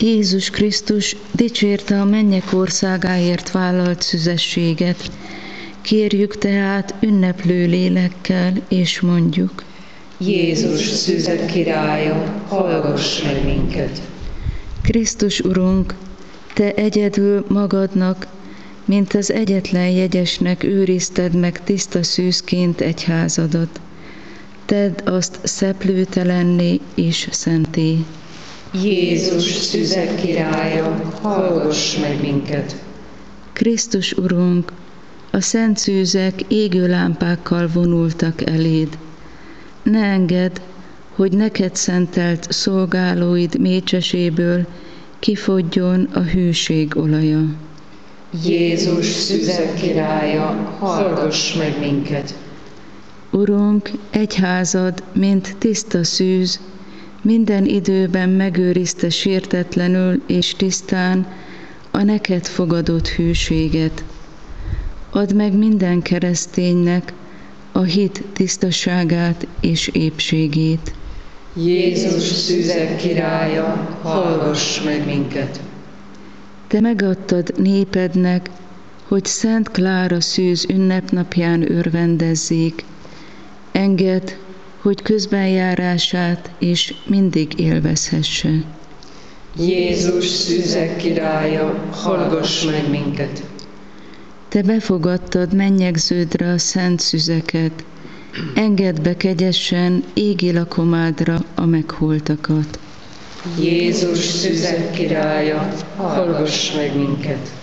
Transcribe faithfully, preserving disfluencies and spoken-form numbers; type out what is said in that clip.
Jézus Krisztus dicsérte a mennyek országáért vállalt szüzességet. Kérjük tehát ünneplő lélekkel, és mondjuk: Jézus szűzek királya, hallgass meg minket! Krisztus Urunk, Te egyedül magadnak, mint az egyetlen jegyesnek őrizted meg tiszta szűzként egyházadat. Tedd azt szeplőtelenné és szenté. Jézus szűzek királya, hallgass meg minket! Krisztus Urunk, a szent szűzek égő lámpákkal vonultak eléd. Ne engedd, hogy neked szentelt szolgálóid mécseséből kifogjon a hűség olaja. Jézus szűzek királya, hallgass meg minket! Urunk, egyházad, mint tiszta szűz, minden időben megőrizte sértetlenül és tisztán a neked fogadott hűséget. Add meg minden kereszténynek a hit tisztaságát és épségét. Jézus szűzek királya, hallgass meg minket! Te megadtad népednek, hogy Szent Klára szűz ünnepnapján örvendezzék. Engedd, hogy közbenjárását és mindig élvezhesse. Jézus szűzek királya, hallgass meg minket! Te befogadtad mennyegződre a szent szüzeket, engedd be kegyesen égi lakomádra a megholtakat. Jézus szűzek királya, hallgass meg minket!